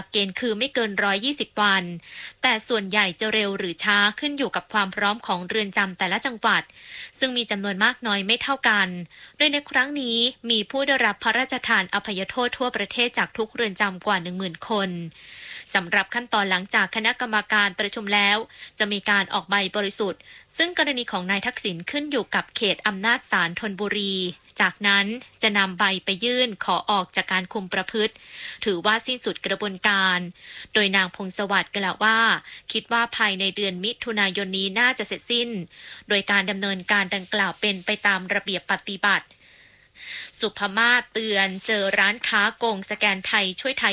เกณฑ์คือไม่เกิน120วันแต่ส่วนใหญ่จะเร็วหรือช้าขึ้นอยู่กับความพร้อมของเรือนจำแต่ละจังหวัดซึ่งมีจำนวนมากน้อยไม่เท่ากันโดยในครั้งนี้มีผู้ได้รับพระราชทานอภัยโทษทั่วประเทศจากทุกเรือนจำกว่า 10,000 คนสำหรับขั้นตอนหลังจากคณะกรรมการประชุมแล้วจะมีการออกใบบริสุทธิ์ซึ่งกรณีของนายทักษิณขึ้นอยู่กับเขตอำนาจศาลธนบุรีจากนั้นจะนำใบไปยื่นขอออกจากการคุมประพฤติถือว่าสิ้นสุดกระบวนการโดยนางพงศวัสดิ์กล่าวว่าคิดว่าภายในเดือนมิถุนายนนี้น่าจะเสร็จสิ้นโดยการดำเนินการดังกล่าวเป็นไปตามระเบียบปฏิบัติสุภมาศเตือนเจอร้านค้าโกงสแกนไทยช่วยไทย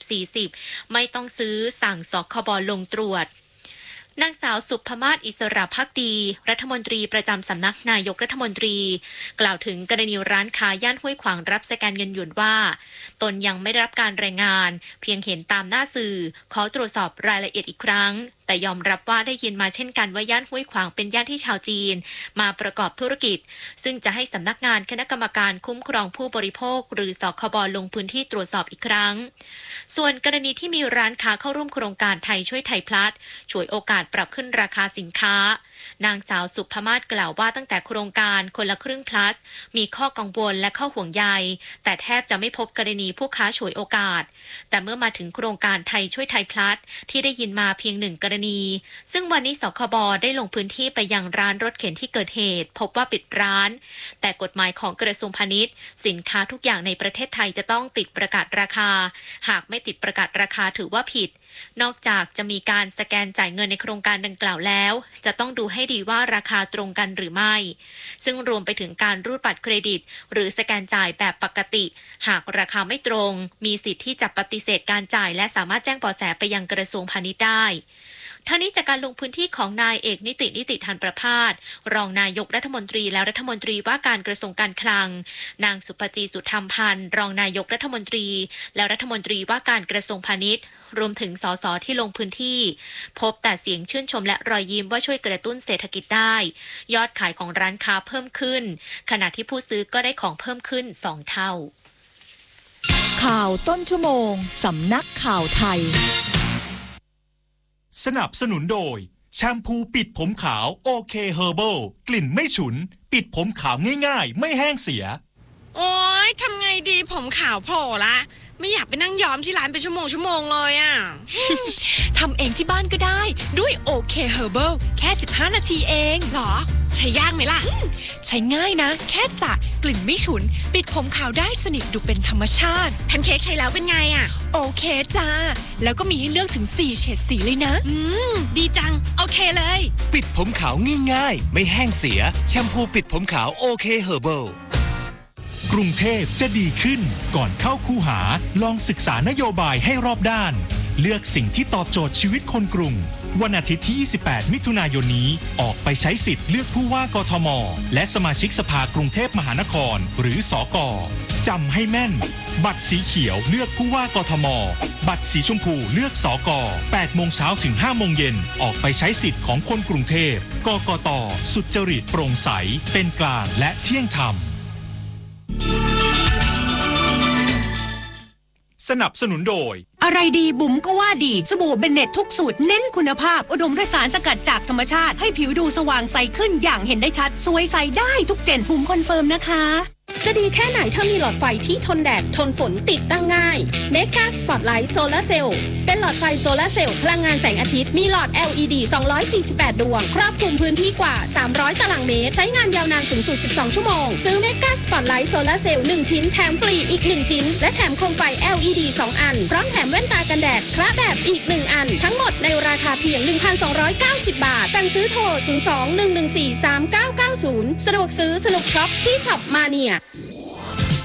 60-40 ไม่ต้องซื้อสั่งสคบ.ลงตรวจนางสาวสุภมาศอิสระภักดีรัฐมนตรีประจำสำนักนายกรัฐมนตรีกล่าวถึงกรณีร้านค้าย่านห้วยขวางรับสแกนเงินหยวนว่าตนยังไม่ได้รับการรายงานเพียงเห็นตามหน้าสื่อขอตรวจสอบรายละเอียดอีกครั้งแต่ยอมรับว่าได้ยินมาเช่นกันว่าย่านห้วยขวางเป็นย่านที่ชาวจีนมาประกอบธุรกิจซึ่งจะให้สำนักงานคณะกรรมการคุ้มครองผู้บริโภคหรือสคบ.ลงพื้นที่ตรวจสอบอีกครั้งส่วนกรณีที่มีร้านค้าเข้าร่วมโครงการไทยช่วยไทยพลัสฉวยโอกาสปรับขึ้นราคาสินค้านางสาวสุภมาศกล่าวว่าตั้งแต่โครงการคนละครึ่งพลัสมีข้อกังวลและข้อห่วงใยแต่แทบจะไม่พบกรณีผู้ค้าฉวยโอกาสแต่เมื่อมาถึงโครงการไทยช่วยไทยพลัสที่ได้ยินมาเพียง1 กรณีซึ่งวันนี้สคบ.ได้ลงพื้นที่ไปยังร้านรถเข็นที่เกิดเหตุพบว่าปิดร้านแต่กฎหมายของกระทรวงพาณิชย์สินค้าทุกอย่างในประเทศไทยจะต้องติดประกาศราคาหากไม่ติดประกาศราคาถือว่าผิดนอกจากจะมีการสแกนจ่ายเงินในโครงการดังกล่าวแล้วจะต้องดูให้ดีว่าราคาตรงกันหรือไม่ซึ่งรวมไปถึงการรูดบัตรเครดิตหรือสแกนจ่ายแบบปกติหากราคาไม่ตรงมีสิทธิ์ที่จะปฏิเสธการจ่ายและสามารถแจ้งเบาะแสไปยังกระทรวงพาณิชย์ได้ทั้งนี้จากการลงพื้นที่ของนายเอกนิติธานประภาสรองนายกรัฐมนตรีและรัฐมนตรีว่าการกระทรวงการคลังนางสุภจีสุธรรมพันธ์รองนายกรัฐมนตรีและรัฐมนตรีว่าการกระทรวงพาณิชย์รวมถึงสสที่ลงพื้นที่พบแต่เสียงชื่นชมและรอยยิ้มว่าช่วยกระตุ้นเศรษฐกิจได้ยอดขายของร้านค้าเพิ่มขึ้นขณะที่ผู้ซื้อก็ได้ของเพิ่มขึ้น2 เท่าข่าวต้นชั่วโมงสำนักข่าวไทยสนับสนุนโดยแชมพูปิดผมขาวโอเคเฮอร์เบิลกลิ่นไม่ฉุนปิดผมขาวง่ายๆไม่แห้งเสียโอ๊ยทำไงดีผมขาวโผล่ละไม่อยากไปนั่งย้อมที่ร้านเป็นชั่วโมงเลยอ่ะทำเองที่บ้านก็ได้ด้วยโอเคเฮอร์เบิลแค่15 นาทีเองหรอใช้ยากไหมล่ะใช้ง่ายนะแค่สระกลิ่นไม่ฉุนปิดผมขาวได้สนิทดูเป็นธรรมชาติแพนเค้กใช้แล้วเป็นไงอ่ะโอเคจ้าแล้วก็มีให้เลือกถึง4 เฉดสีเลยนะดีจังโอเคเลยปิดผมขาวง่ายๆไม่แห้งเสียแชมพูปิดผมขาวโอเคเฮอร์เบิลกรุงเทพจะดีขึ้นก่อนเข้าคูหาลองศึกษานโยบายให้รอบด้านเลือกสิ่งที่ตอบโจทย์ชีวิตคนกรุงวันอาทิตย์ที่28 มิถุนายนนี้ออกไปใช้สิทธิ์เลือกผู้ว่ากทมและสมาชิกสภากรุงเทพมหานครหรือสก.จำให้แม่นบัตรสีเขียวเลือกผู้ว่ากทมบัตรสีชมพูเลือกสก8 โมงเช้าถึง5 โมงเย็นออกไปใช้สิทธิ์ของคนกรุงเทพกกต.สุจริตโปร่งใสเป็นกลางและเที่ยงธรรมสนับสนุนโดยอะไรดีบุ๋มก็ว่าดีสบู่เบนเน็ตทุกสูตรเน้นคุณภาพอุดมด้วยสารสกัดจากธรรมชาติให้ผิวดูสว่างใสขึ้นอย่างเห็นได้ชัดสวยใสได้ทุกเจนบุ๋มคอนเฟิร์มนะคะจะดีแค่ไหนถ้ามีหลอดไฟที่ทนแดดทนฝนติดตั้งง่าย Mega Spotlight Solar Cell เป็นหลอดไฟโซลาร์เซลล์พลังงานแสงอาทิตย์มีหลอด LED 248 ดวงครอบคลุมพื้นที่กว่า300 ตารางเมตรใช้งานยาวนานสูงสุด12 ชั่วโมงซื้อ Mega Spotlight Solar Cell 1 ชิ้นแถมฟรีอีก1ชิ้นและแถมโคมไฟ LED 2 อันพร้อมแถมแว่นตากันแดดคละแบบอีก1อันทั้งหมดในราคาเพียง 1,290 บาทสั่งซื้อโทร 02-114-3990 สะดวกซื้อสนุกช็อปที่ช็อปมาเนีย